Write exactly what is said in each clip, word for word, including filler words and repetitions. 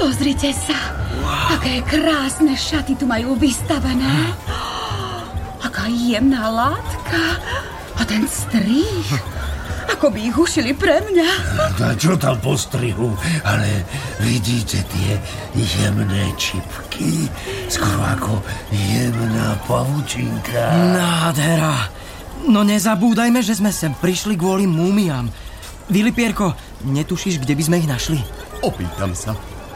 Pozrite sa, wow. Aké krásne šaty tu majú vystavené. Aká jemná látka. A ten strih, ako by ich ušili pre mňa. A čo tam po strihu? Ale vidíte tie jemné čipky? Skoro ako jemná pavučinka. Nádhera. No nezabúdajme, že sme sem prišli kvôli múmiám. Vilipierko, netušíš, kde by sme ich našli? Opýtam sa.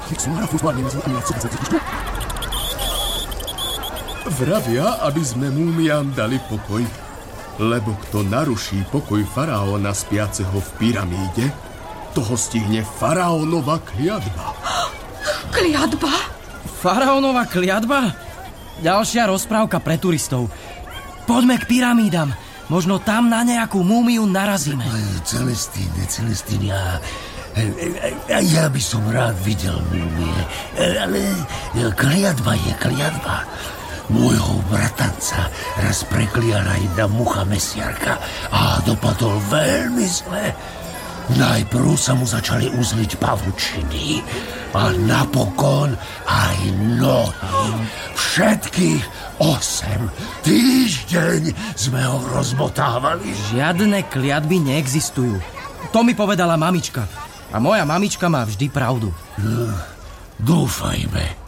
Vravia, aby sme múmiám dali pokoj, lebo kto naruší pokoj faraóna spiaceho v pyramíde, toho stihne faraónova kliatba. Kliatba? Faraónova kliatba? Ďalšia rozprávka pre turistov. Poďme k pyramídam. Možno tam na nejakú múmiu narazíme. Celestín, Celestín, ja... Ja by som rád videl múmie, ale kliatba je kliatba. Môjho bratanca raz prekliala jedna mucha mesiarka a dopadol veľmi zle. Najprv sa mu začali uzliť pavučiny a napokon aj nohy. Všetkých osem týždeň sme ho rozmotávali. Žiadne kliatby neexistujú. To mi povedala mamička. A moja mamička má vždy pravdu. No, dúfajme.